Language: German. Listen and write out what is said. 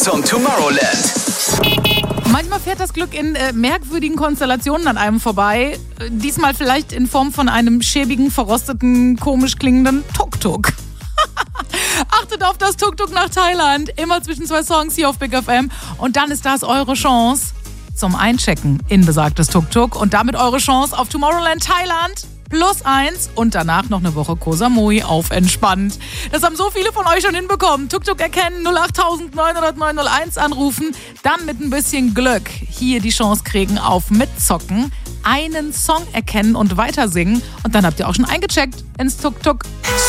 zum Tomorrowland. Manchmal fährt das Glück in merkwürdigen Konstellationen an einem vorbei. Diesmal vielleicht in Form von einem schäbigen, verrosteten, komisch klingenden Tuk-Tuk. Achtet auf das Tuk-Tuk nach Thailand. Immer zwischen 2 Songs hier auf Big FM. Und dann ist das eure Chance zum Einchecken in besagtes Tuk-Tuk. Und damit eure Chance auf Tomorrowland Thailand. +1 und danach noch eine Woche Koh Samui auf entspannt. Das haben so viele von euch schon hinbekommen. Tuk-Tuk erkennen, 08000 900 901 anrufen, dann mit ein bisschen Glück hier die Chance kriegen auf Mitzocken, einen Song erkennen und weitersingen und dann habt ihr auch schon eingecheckt ins Tuk-Tuk.